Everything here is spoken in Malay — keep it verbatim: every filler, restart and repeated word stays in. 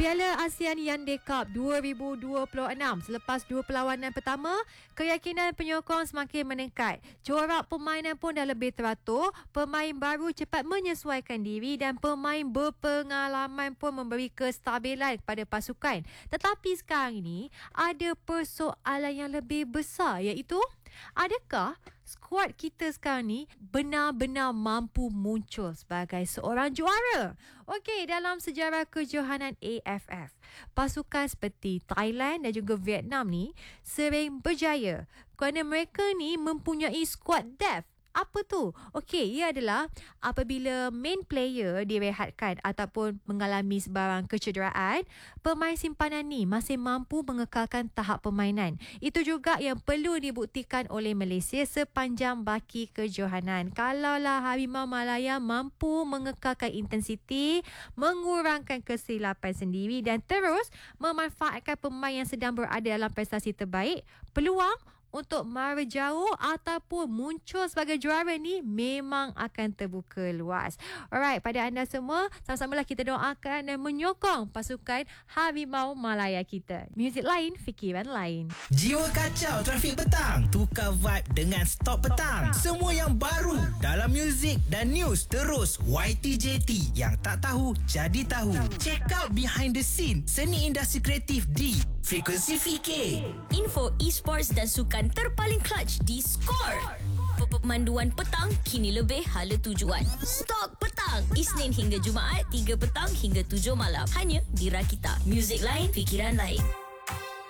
Piala ASEAN Hyundai Cup dua ribu dua puluh enam. Selepas dua perlawanan pertama, keyakinan penyokong semakin meningkat. Corak permainan pun dah lebih teratur. Pemain baru cepat menyesuaikan diri dan pemain berpengalaman pun memberi kestabilan kepada pasukan. Tetapi sekarang ini ada persoalan yang lebih besar, iaitu adakah skuad kita sekarang ni benar-benar mampu muncul sebagai seorang juara? Okey, dalam sejarah kejohanan A F F, pasukan seperti Thailand dan juga Vietnam ni sering berjaya kerana mereka ni mempunyai skuad depth. Apa tu? Okey, ia adalah apabila main player direhatkan ataupun mengalami sebarang kecederaan, pemain simpanan ni masih mampu mengekalkan tahap permainan. Itu juga yang perlu dibuktikan oleh Malaysia sepanjang baki kejohanan. Kalaulah Harimau Malaya mampu mengekalkan intensiti, mengurangkan kesilapan sendiri dan terus memanfaatkan pemain yang sedang berada dalam prestasi terbaik, peluang untuk mara jauh ataupun muncul sebagai juara ni memang akan terbuka luas. Alright, pada anda semua, sama-samalah kita doakan dan menyokong pasukan Harimau Malaya kita. Muzik lain, fikiran lain. Jiwa kacau trafik petang. Tukar vibe dengan Stop Petang. Semua yang baru dalam muzik dan news terus Y T J T. Yang tak tahu, jadi tahu. Check out behind the scene seni industri kreatif di Frekuensi V K. Info e-sports dan sukan terpaling clutch di Score. Pemanduan petang kini lebih hala tujuan. Stok Petang, Isnin hingga Jumaat tiga petang hingga tujuh malam. Hanya di Rakita. Muzik lain, fikiran lain.